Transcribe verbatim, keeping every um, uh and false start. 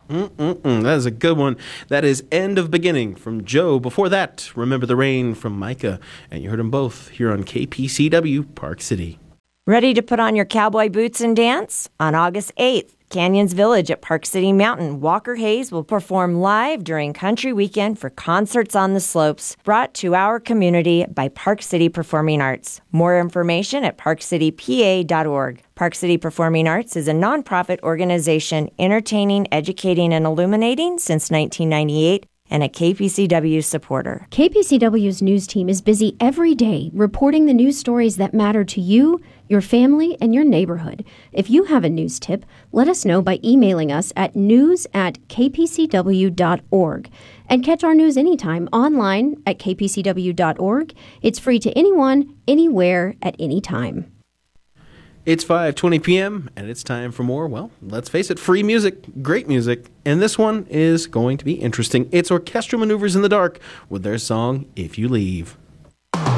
Mm-mm-mm. That is a good one. That is End of Beginning from Joe. Before that, Remember the Rain from Micah. And you heard them both here on K P C W Park City. Ready to put on your cowboy boots and dance? On August eighth, Canyons Village at Park City Mountain, Walker Hayes will perform live during Country Weekend for Concerts on the Slopes, brought to our community by Park City Performing Arts. More information at park city p a dot org. Park City Performing Arts is a nonprofit organization entertaining, educating, and illuminating since nineteen ninety-eight, and a K P C W supporter. K P C W's news team is busy every day reporting the news stories that matter to you, your family, and your neighborhood. If you have a news tip, let us know by emailing us at news at k p c w dot org. And catch our news anytime online at k p c w dot org. It's free to anyone, anywhere, at any time. It's five twenty p.m. and it's time for more, well, let's face it, free music, great music. And this one is going to be interesting. It's Orchestral Maneuvers in the Dark with their song, If You Leave.